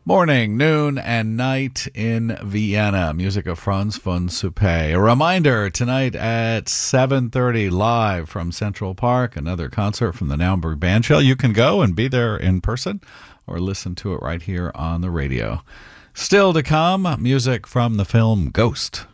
Morning, noon, and night in Vienna. Music of Franz von Suppé. A reminder, tonight at 7:30 live from Central Park, another concert from the Naumburg Bandshell. You can go and be there in person or listen to it right here on the radio. Still to come, music from the film Ghost.